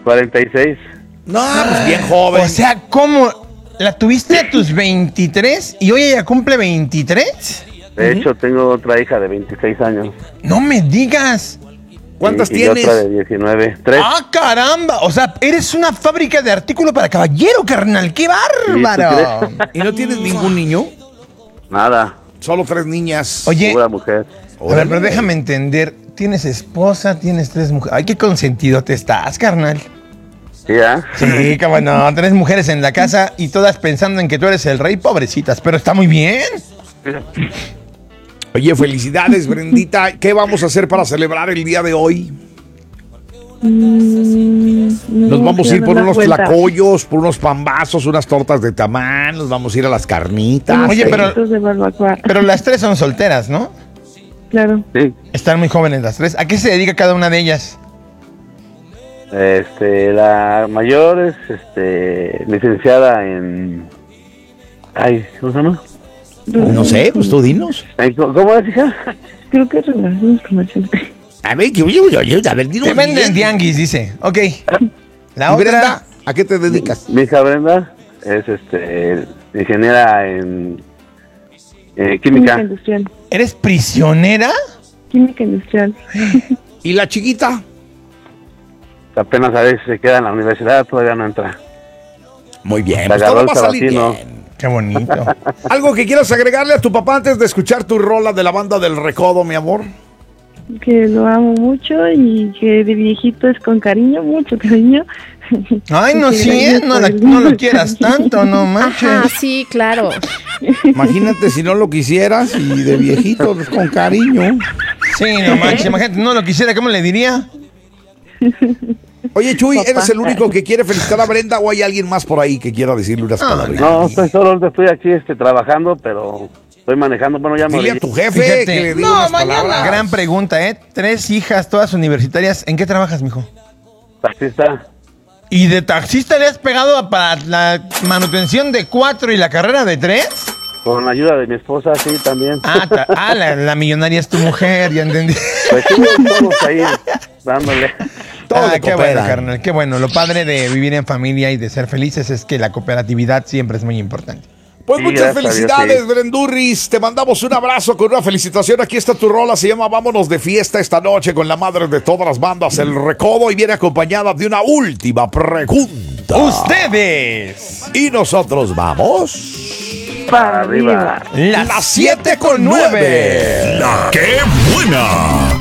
46. No, pues bien joven. O sea, ¿cómo? ¿La tuviste a tus 23 y hoy ella cumple 23? De hecho, tengo otra hija de 26 años. No me digas. ¿Cuántas y tienes? otra de 19. 3. ¡Ah, caramba! O sea, eres una fábrica de artículo para caballero, carnal. ¡Qué bárbaro! ¿Y no tienes ningún niño? Nada. Solo 3 niñas. Oye, Pura mujer. a ver, pero déjame entender. Tienes esposa, tienes 3 mujeres. Ay, qué consentido te estás, carnal. Sí, ¿eh? Sí, cómo no. 3 mujeres en la casa y todas pensando en que tú eres el rey, pobrecitas. Pero está muy bien. Oye, felicidades, Brendita. ¿Qué vamos a hacer para celebrar el día de hoy? Nos vamos a ir por unos tlacoyos, por unos pambazos, unas tortas de tamal, nos vamos a ir a las carnitas. Oye, pero De barbacoa. las 3 son solteras, ¿no? Claro. Sí. Están muy jóvenes las 3. ¿A qué se dedica cada una de ellas? La mayor es licenciada en... Ay, ¿cómo se llama? No sé, pues tú dinos. ¿Cómo es, hija? Creo que es relaciones comerciales. A ver, dinos. Te venden tianguis, dice. Ok. La ¿Y otra. Brenda, a qué te dedicas? Mi hija Brenda es ingeniera en química. Industrial. ¿Eres prisionera? Química industrial. ¿Y la chiquita? Apenas a veces se queda en la universidad, todavía no entra. Muy bien, Se pues agarró todo el va a salir sabatino. bien. Qué bonito. ¿Algo que quieras agregarle a tu papá antes de escuchar tu rola de la banda del Recodo, mi amor? Que lo amo mucho y que de viejito es con cariño, mucho cariño. Ay, no, Sí, sí, gracias no, por el- no lo quieras tanto, no manches. Ajá, sí, claro. Imagínate si no lo quisieras y de viejito, pues, con cariño. Sí, no manches, imagínate, no lo quisiera, ¿cómo le diría? Oye, Chuy, Papá. ¿eres el único que quiere felicitar a Brenda o hay alguien más por ahí que quiera decirle unas palabras? No, estoy aquí trabajando, pero estoy manejando. Bueno, ya me Dile a orillé. tu jefe Fíjate. que le diga No, unas mañana. palabras. Gran pregunta, 3 hijas, todas universitarias. ¿En qué trabajas, mijo? Taxista. ¿Y de taxista le has pegado para la manutención de 4 y la carrera de 3? Con ayuda de mi esposa, sí, también. La millonaria es tu mujer, ya entendí. Pues sí, estamos ahí dándole. Todos Qué bueno, cooperan. carnal, qué bueno. Lo padre de vivir en familia y de ser felices es que la cooperatividad siempre es muy importante. Pues Sí, muchas gracias a Dios, felicidades, sí. Brendurris. Te mandamos un abrazo con una felicitación. Aquí está tu rola. Se llama Vámonos de fiesta esta noche con la madre de todas las bandas, El Recodo. Y viene acompañada de una última pregunta. ¡Ustedes! Y nosotros vamos. Para arriba. Las 7:09. ¡La qué buena!